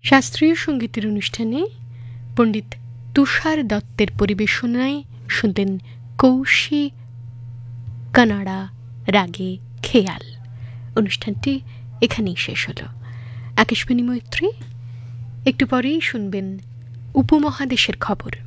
শাস্ত্রীয় সঙ্গীতের অনুষ্ঠানে পণ্ডিত তুষার দত্তের পরিবেশনায় শুনতেন কৌশি কানাড়া রাগে খেয়াল। অনুষ্ঠানটি এখানেই শেষ হলো। আকাশবাণী মৈত্রী, একটু পরেই শুনবেন উপমহাদেশের খবর।